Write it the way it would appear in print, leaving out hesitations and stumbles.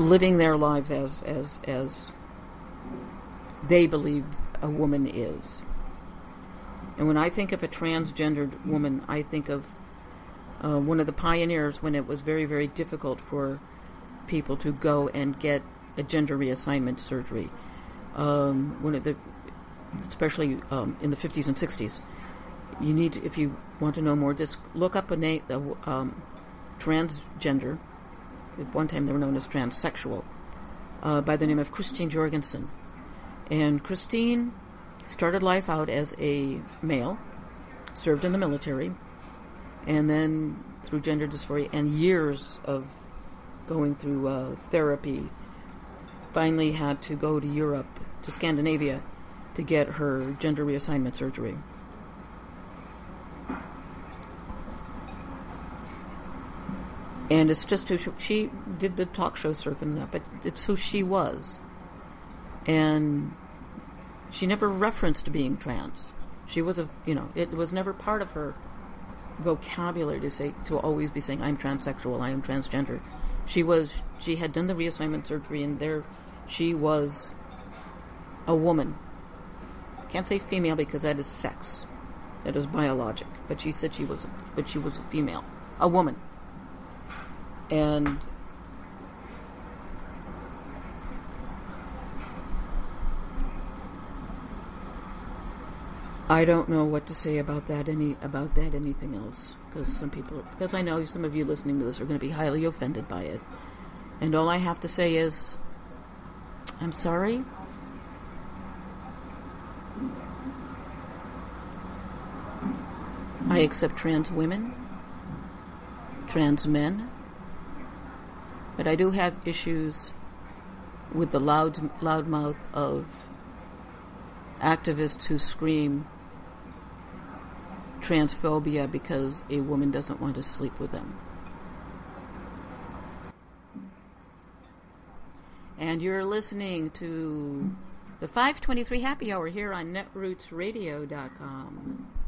living their lives as they believe a woman is. And when I think of a transgendered woman, I think of one of the pioneers when it was very, very difficult for people to go and get a gender reassignment surgery. Especially in the 50s and 60s. You need, if you want to know more, just look up a name, transgender. At one time they were known as transsexual, by the name of Christine Jorgensen. And Christine started life out as a male, served in the military, and then through gender dysphoria and years of going through therapy, finally had to go to Europe, to Scandinavia, to get her gender reassignment surgery. And it's just who she did the talk show circuit and that, but it's who she was. And she never referenced being trans. She was it was never part of her vocabulary to always be saying, I'm transsexual, I am transgender. She had done the reassignment surgery, and there she was a woman. Can't say female because that is sex. That is biologic. But she said she was a female. A woman. And I don't know what to say about that anything else, because I know some of you listening to this are going to be highly offended by it. And all I have to say is, I'm sorry. I accept trans women, trans men, but I do have issues with the loudmouth of activists who scream transphobia because a woman doesn't want to sleep with them. And you're listening to the 523 Happy Hour here on netrootsradio.com.